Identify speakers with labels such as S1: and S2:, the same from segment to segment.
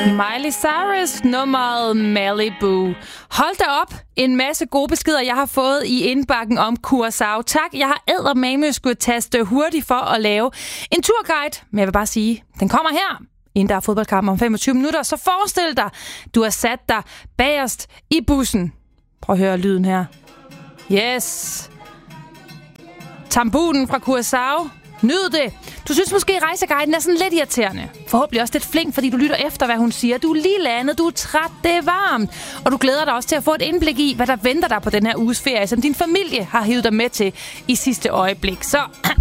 S1: Miley Cyrus, nummeret Malibu. Hold da op, en masse gode beskeder, jeg har fået i indbakken om Curaçao. Tak, jeg har eddermame skulle taste hurtigt for at lave en turguide. Men jeg vil bare sige, den kommer her, inden der er fodboldkamp om 25 minutter. Så forestil dig, du har sat dig bagerst i bussen. Prøv at høre lyden her. Yes. Tambunen fra Curaçao. Nyd det. Du synes måske, rejseguiden er sådan lidt irriterende. Forhåbentlig også lidt flink, fordi du lytter efter, hvad hun siger. Du er lige landet, du er træt, det er varmt. Og du glæder dig også til at få et indblik i, hvad der venter dig på den her uges ferie, som din familie har hivet dig med til i sidste øjeblik. Så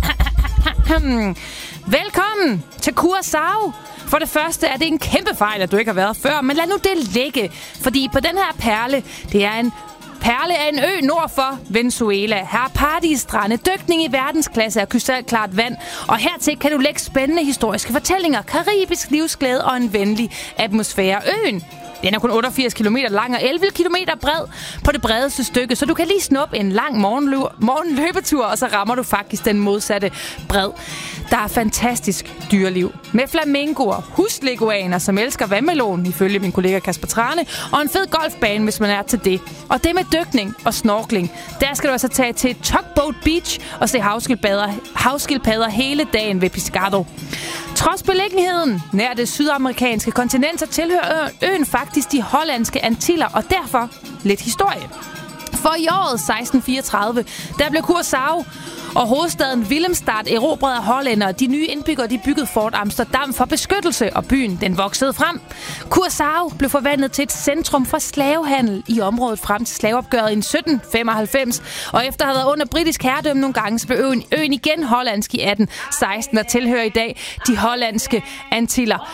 S1: velkommen til Curaçao. For det første er det en kæmpe fejl, at du ikke har været før, men lad nu det ligge. Fordi på den her perle, det er en perle af en ø nord for Venezuela. Her er partystrande, dykning i verdensklasse og krystalklart vand. Og hertil kan du lægge spændende historiske fortællinger, karibisk livsglæde og en venlig atmosfære. Øen, den er kun 88 km lang og 11 km bred på det bredeste stykke, så du kan lige snuppe en lang morgenløbetur, og så rammer du faktisk den modsatte bred. Der er fantastisk dyreliv med flamingoer, husleguaner, som elsker vandmelon, ifølge min kollega Kasper Trane, og en fed golfbane, hvis man er til det. Og det med dykning og snorkling, der skal du altså tage til Tugboat Beach og se havskildpadder hele dagen ved Pescado. Trods beliggenheden nær det sydamerikanske kontinent, så tilhører øen faktisk de hollandske Antiller, og derfor lidt historie. For i året 1634, der blev Curaçao og hovedstaden Willemstad erobret af hollændere. De nye indbyggere, de byggede Fort Amsterdam for beskyttelse, og byen den voksede frem. Curaçao blev forvandlet til et centrum for slavehandel i området frem til slaveopgøret i 1795. Og efter at have været under britisk herredømme nogle gange, så blev øen igen hollandsk i 1816 og tilhører i dag de hollandske Antiller.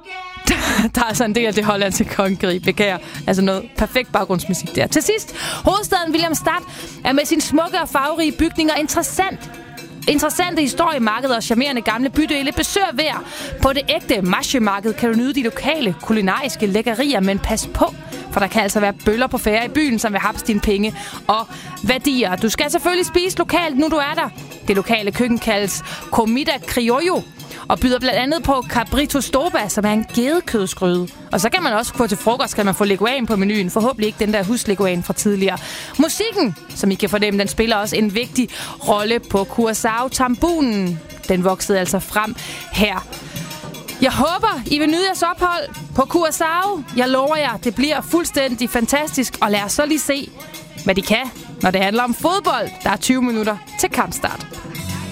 S1: Der er altså en del af det hollandske kongerige, beklager. Altså noget perfekt baggrundsmusik der. Til sidst, hovedstaden Willemstad er med sine smukke og farverige bygninger interessante historiemarkeder og charmerende gamle bydele besøger hver. På det ægte marchemarked kan du nyde de lokale kulinariske lækkerier, men pas på, for der kan altså være bøller på færre i byen, som vil hapse dine penge og værdier. Du skal selvfølgelig spise lokalt, nu du er der. Det lokale køkken kaldes Comida Criollo og byder blandt andet på cabrito stoba, som er en gedekødsgryde. Og så kan man også få til frokost, kan man få leguan på menuen. Forhåbentlig ikke den der husleguan fra tidligere. Musikken, som I kan fornemme, den spiller også en vigtig rolle på Curaçao. Tambunen, den voksede altså frem her. Jeg håber, I vil nyde jeres ophold på Curaçao. Jeg lover jer, det bliver fuldstændig fantastisk. Og lad os så lige se, hvad de kan, når det handler om fodbold. Der er 20 minutter til kampstart.